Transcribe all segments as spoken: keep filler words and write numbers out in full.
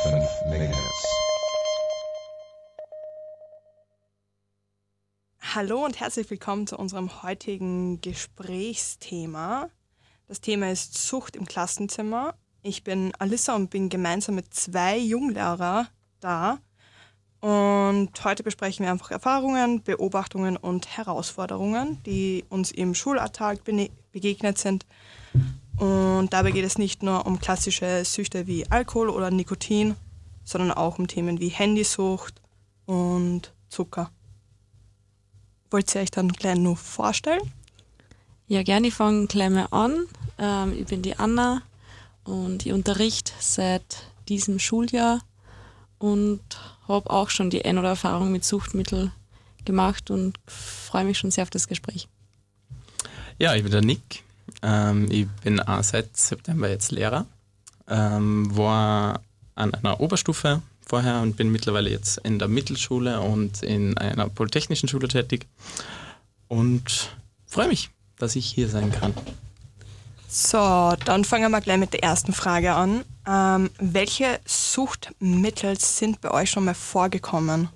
fünf Megahertz. Hallo und herzlich willkommen zu unserem heutigen Gesprächsthema. Das Thema ist Sucht im Klassenzimmer. Ich bin Alissa und bin gemeinsam mit zwei Junglehrer da. Und heute besprechen wir einfach Erfahrungen, Beobachtungen und Herausforderungen, die uns im Schulalltag bene- begegnet sind. Und dabei geht es nicht nur um klassische Süchte wie Alkohol oder Nikotin, sondern auch um Themen wie Handysucht und Zucker. Wollt ihr euch dann gleich nur vorstellen? Ja, gerne. Ich fange gleich mal an. Ähm, ich bin die Anna und ich unterrichte seit diesem Schuljahr und habe auch schon die ein oder Erfahrung mit Suchtmitteln gemacht und freue mich schon sehr auf das Gespräch. Ja, ich bin der Nick. Ähm, ich bin auch seit September jetzt Lehrer. Ähm, war an einer Oberstufe vorher und bin mittlerweile jetzt in der Mittelschule und in einer polytechnischen Schule tätig. Und freue mich, dass ich hier sein kann. So, dann fangen wir gleich mit der ersten Frage an. Ähm, welche Suchtmittel sind bei euch schon mal vorgekommen?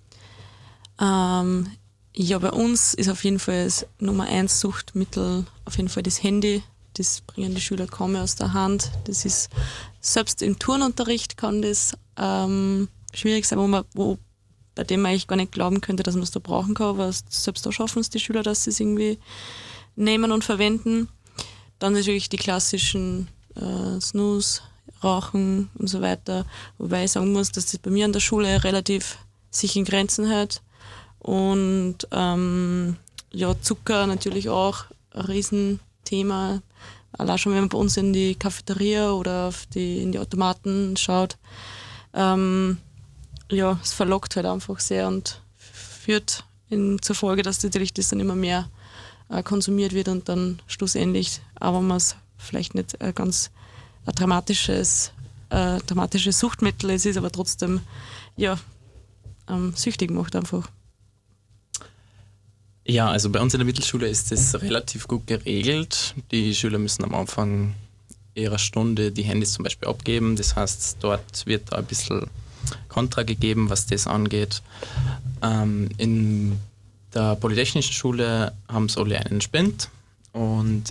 Ähm, ja, bei uns ist auf jeden Fall das Nummer eins Suchtmittel auf jeden Fall das Handy. Das bringen die Schüler kaum mehr aus der Hand. Das ist, selbst im Turnunterricht kann das ähm, schwierig sein, wo man, wo, bei dem man eigentlich gar nicht glauben könnte, dass man es da brauchen kann, aber selbst da schaffen es die Schüler, dass sie es irgendwie nehmen und verwenden. Dann natürlich die klassischen äh, Snooze, Rauchen und so weiter, wobei ich sagen muss, dass das bei mir an der Schule relativ sich in Grenzen hält. Und ähm, ja, Zucker natürlich auch ein Riesenthema. Allein schon, wenn man bei uns in die Cafeteria oder auf die, in die Automaten schaut. Ähm, ja, es verlockt halt einfach sehr und führt in, zur Folge, dass natürlich das dann immer mehr äh, konsumiert wird und dann schlussendlich, auch wenn man es vielleicht nicht ein ganz ein dramatisches, äh, dramatisches Suchtmittel ist, ist aber trotzdem ja, ähm, süchtig macht einfach. Ja, also bei uns in der Mittelschule ist das relativ gut geregelt. Die Schüler müssen am Anfang ihrer Stunde die Handys zum Beispiel abgeben. Das heißt, dort wird ein bisschen Kontra gegeben, was das angeht. Ähm, in der Polytechnischen Schule haben sie alle einen Spind und